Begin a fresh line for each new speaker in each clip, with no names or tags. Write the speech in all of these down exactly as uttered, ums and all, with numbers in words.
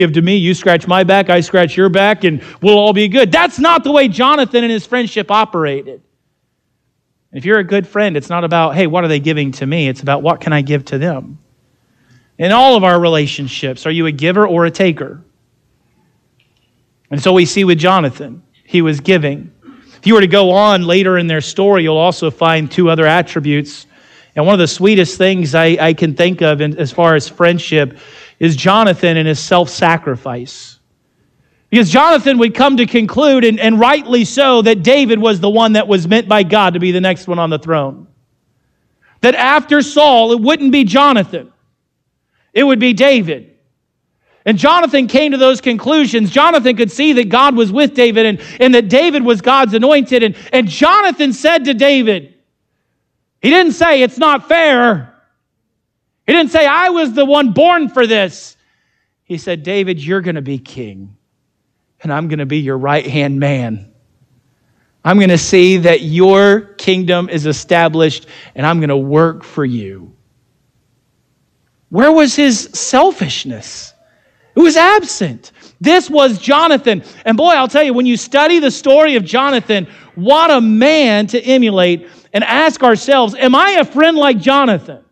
give to me, you scratch my back, I scratch your back, and we'll all be good. That's not the way Jonathan and his friendship operated. If you're a good friend, it's not about, hey, what are they giving to me? It's about, what can I give to them? In all of our relationships, are you a giver or a taker? And so we see with Jonathan, he was giving. If you were to go on later in their story, you'll also find two other attributes. And one of the sweetest things I, I can think of in, as far as friendship is Jonathan and his self-sacrifice. Because Jonathan would come to conclude, and, and rightly so, that David was the one that was meant by God to be the next one on the throne. That after Saul, it wouldn't be Jonathan. It would be David. And Jonathan came to those conclusions. Jonathan could see that God was with David and, and that David was God's anointed. And, and Jonathan said to David, he didn't say, it's not fair. He didn't say, I was the one born for this. He said, David, you're going to be king. And I'm going to be your right-hand man. I'm going to see that your kingdom is established, and I'm going to work for you. Where was his selfishness? It was absent. This was Jonathan. And boy, I'll tell you, when you study the story of Jonathan, what a man to emulate, and ask ourselves, am I a friend like Jonathan?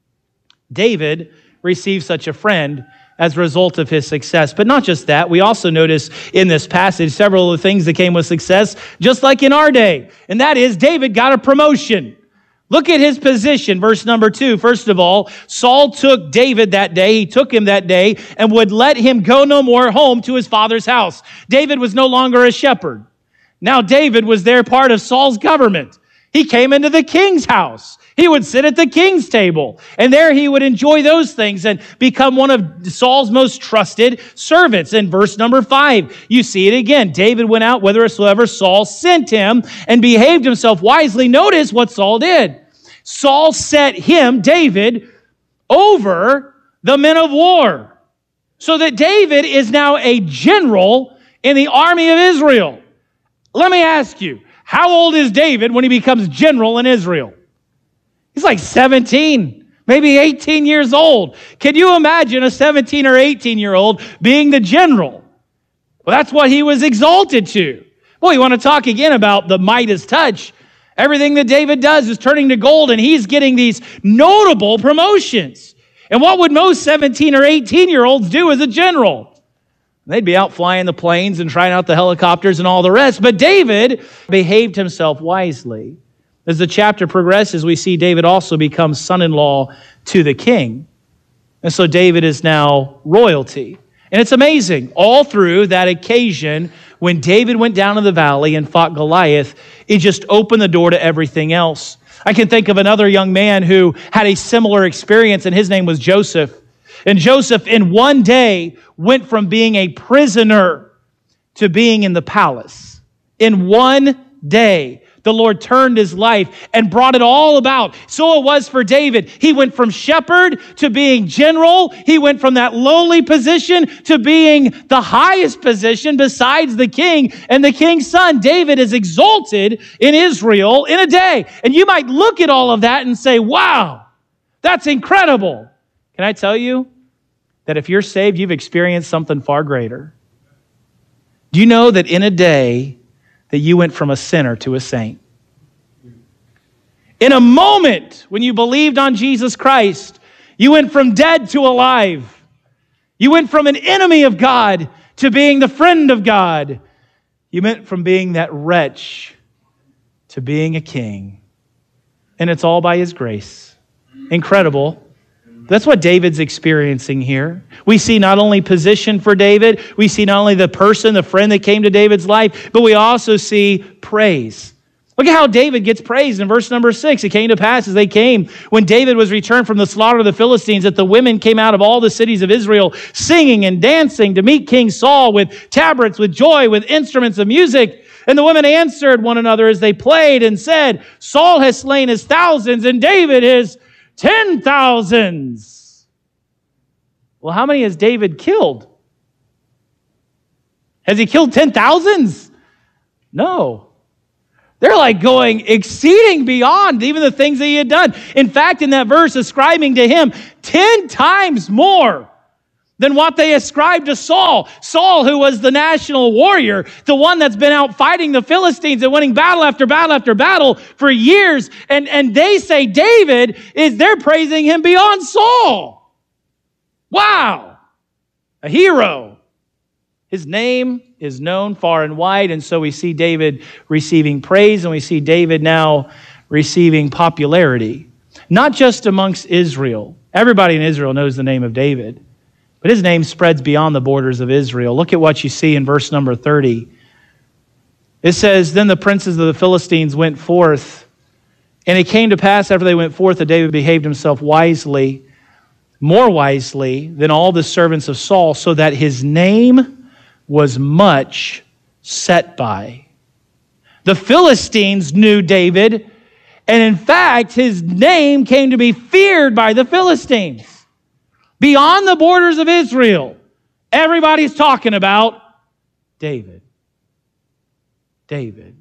David received such a friend as a result of his success. But not just that, we also notice in this passage several of the things that came with success, just like in our day. And that is, David got a promotion. Look at his position, verse number two. First of all, Saul took David that day, he took him that day, and would let him go no more home to his father's house. David was no longer a shepherd. Now David was there part of Saul's government. He came into the king's house. He would sit at the king's table, and there he would enjoy those things and become one of Saul's most trusted servants. In verse number five, you see it again. David went out whithersoever Saul sent him and behaved himself wisely. Notice what Saul did. Saul set him, David, over the men of war, so that David is now a general in the army of Israel. Let me ask you, how old is David when he becomes general in Israel? He's like seventeen, maybe eighteen years old. Can you imagine a seventeen or eighteen-year-old being the general? Well, that's what he was exalted to. Boy, you want to talk again about the Midas touch. Everything that David does is turning to gold, and he's getting these notable promotions. And what would most seventeen or eighteen-year-olds do as a general? They'd be out flying the planes and trying out the helicopters and all the rest. But David behaved himself wisely. As the chapter progresses, we see David also becomes son-in-law to the king. And so David is now royalty. And it's amazing, all through that occasion when David went down to the valley and fought Goliath, it just opened the door to everything else. I can think of another young man who had a similar experience, and his name was Joseph. And Joseph, in one day, went from being a prisoner to being in the palace. In one day, the Lord turned his life and brought it all about. So it was for David. He went from shepherd to being general. He went from that lowly position to being the highest position besides the king and the king's son. David is exalted in Israel in a day. And you might look at all of that and say, wow, that's incredible. Can I tell you that if you're saved, you've experienced something far greater? Do you know that in a day that you went from a sinner to a saint? In a moment when you believed on Jesus Christ, you went from dead to alive. You went from an enemy of God to being the friend of God. You went from being that wretch to being a king. And it's all by His grace. Incredible. That's what David's experiencing here. We see not only position for David, we see not only the person, the friend that came to David's life, but we also see praise. Look at how David gets praised in verse number six. It came to pass as they came, when David was returned from the slaughter of the Philistines, that the women came out of all the cities of Israel, singing and dancing to meet King Saul with tabrets, with joy, with instruments of music. And the women answered one another as they played and said, Saul has slain his thousands and David his ten thousands. Well, how many has David killed? Has he killed ten thousands? No. They're like going exceeding beyond even the things that he had done. In fact, in that verse, ascribing to him ten times more than what they ascribed to Saul. Saul, who was the national warrior, the one that's been out fighting the Philistines and winning battle after battle after battle for years. And, and they say David is, they're praising him beyond Saul. Wow. A hero. His name is known far and wide, and so we see David receiving praise, and we see David now receiving popularity. Not just amongst Israel. Everybody in Israel knows the name of David. But his name spreads beyond the borders of Israel. Look at what you see in verse number thirty. It says, Then the princes of the Philistines went forth, and it came to pass after they went forth that David behaved himself wisely, more wisely than all the servants of Saul, so that his name was much set by. The Philistines knew David, and in fact, his name came to be feared by the Philistines. Beyond the borders of Israel, everybody's talking about David. David.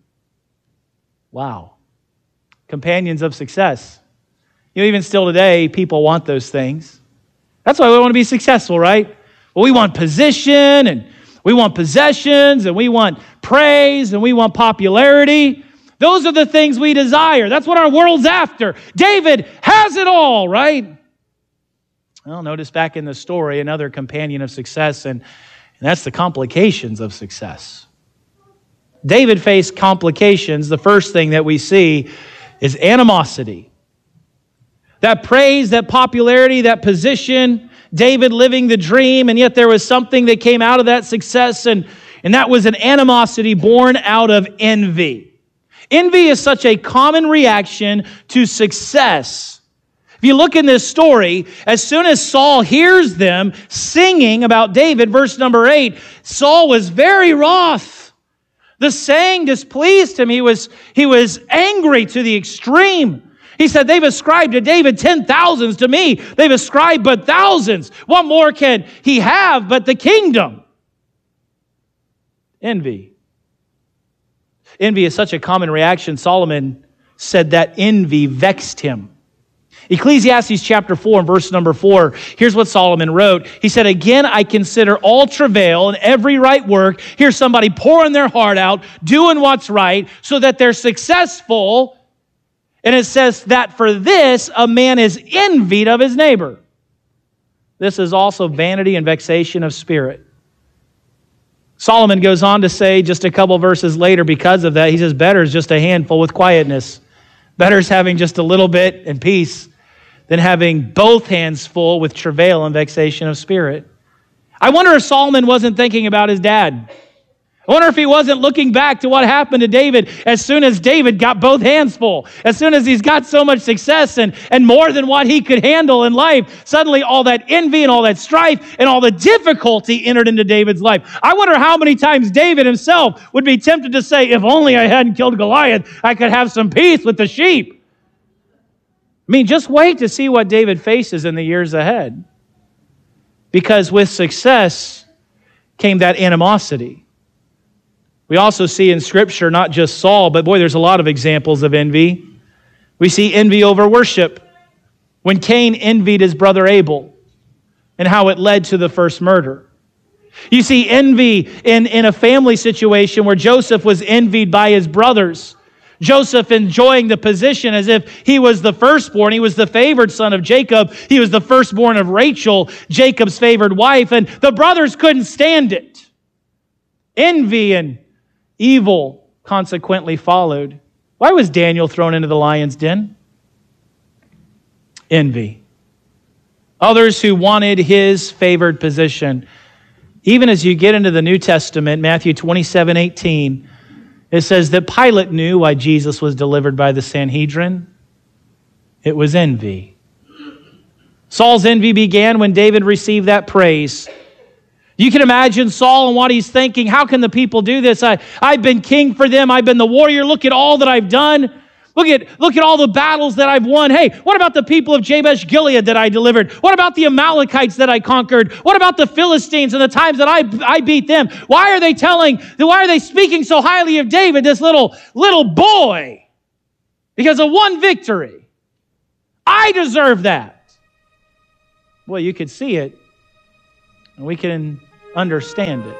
Wow. Companions of success. You know, even still today, people want those things. That's why we want to be successful, right? Well, we want position, and we want possessions, and we want praise, and we want popularity. Those are the things we desire. That's what our world's after. David has it all, right? Well, notice back in the story, another companion of success, and, and that's the complications of success. David faced complications. The first thing that we see is animosity. That praise, that popularity, that position, David living the dream, and yet there was something that came out of that success, and, and that was an animosity born out of envy. Envy is such a common reaction to success. If you look in this story, as soon as Saul hears them singing about David, verse number eight, Saul was very wroth. The saying displeased him. He was, he was angry to the extreme. He said, they've ascribed to David ten thousands. To me, they've ascribed but thousands. What more can he have but the kingdom? Envy. Envy is such a common reaction. Solomon said that envy vexed him. Ecclesiastes chapter four and verse number four, here's what Solomon wrote. He said, Again, I consider all travail and every right work. Here's somebody pouring their heart out, doing what's right, so that they're successful. And it says that for this, a man is envied of his neighbor. This is also vanity and vexation of spirit. Solomon goes on to say just a couple verses later, because of that, he says, better is just a handful with quietness. Better is having just a little bit and peace than having both hands full with travail and vexation of spirit. I wonder if Solomon wasn't thinking about his dad. I wonder if he wasn't looking back to what happened to David as soon as David got both hands full. As soon as he's got so much success and, and more than what he could handle in life, suddenly all that envy and all that strife and all the difficulty entered into David's life. I wonder how many times David himself would be tempted to say, if only I hadn't killed Goliath, I could have some peace with the sheep. I mean, just wait to see what David faces in the years ahead. Because with success came that animosity. We also see in Scripture not just Saul, but boy, there's a lot of examples of envy. We see envy over worship. When Cain envied his brother Abel and how it led to the first murder. You see envy in, in a family situation where Joseph was envied by his brothers. Joseph enjoying the position as if he was the firstborn. He was the favored son of Jacob. He was the firstborn of Rachel, Jacob's favored wife. And the brothers couldn't stand it. Envy and evil consequently followed. Why was Daniel thrown into the lion's den? Envy. Others who wanted his favored position. Even as you get into the New Testament, Matthew twenty-seven eighteen, it says that Pilate knew why Jesus was delivered by the Sanhedrin. It was envy. Saul's envy began when David received that praise. You can imagine Saul and what he's thinking. How can the people do this? I, I've been king for them. I've been the warrior. Look at all that I've done. Look at, look at all the battles that I've won. Hey, what about the people of Jabesh Gilead that I delivered? What about the Amalekites that I conquered? What about the Philistines and the times that I, I beat them? Why are they telling, why are they speaking so highly of David, this little, little boy? Because of one victory. I deserve that. Well, you could see it And we can understand it.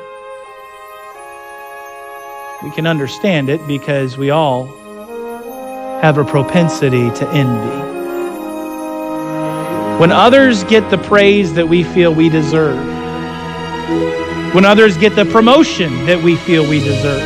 We can understand it because we all have a propensity to envy. When others get the praise that we feel we deserve, when others get the promotion that we feel we deserve,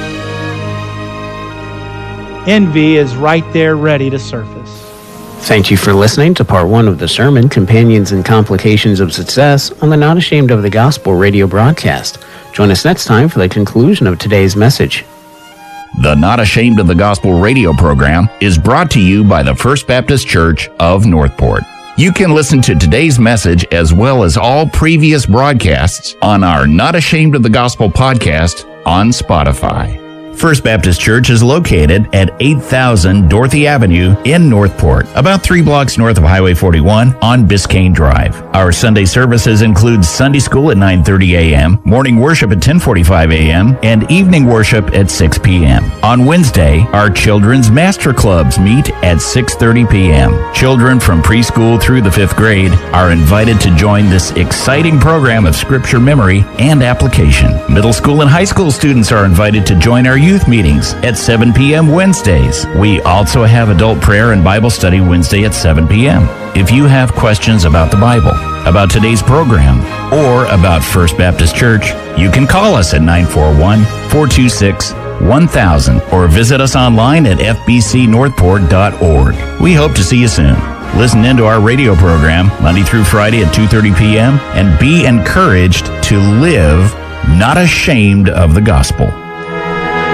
envy is right there ready to surface.
Thank you for listening to part one of the sermon, Companions and Complications of Success, on the Not Ashamed of the Gospel radio broadcast. Join us next time for the conclusion of today's message.
The Not Ashamed of the Gospel radio program is brought to you by the First Baptist Church of Northport. You can listen to today's message as well as all previous broadcasts on our Not Ashamed of the Gospel podcast on Spotify. First Baptist Church is located at eight thousand Dorothy Avenue in Northport, about three blocks north of Highway forty-one on Biscayne Drive. Our Sunday services include Sunday school at nine thirty a.m., morning worship at ten forty-five a.m., and evening worship at six p.m. On Wednesday, our children's master clubs meet at six thirty p.m. Children from preschool through the fifth grade are invited to join this exciting program of scripture memory and application. Middle school and high school students are invited to join our youth meetings at seven p.m. Wednesdays. We also have adult prayer and Bible study Wednesday at seven p.m. If you have questions about the Bible, about today's program, or about First Baptist Church, you can call us at nine four one, four two six, one thousand or visit us online at f b c northport dot org. We hope to see you soon. Listen into our radio program Monday through Friday at two thirty p.m. and be encouraged to live not ashamed of the gospel.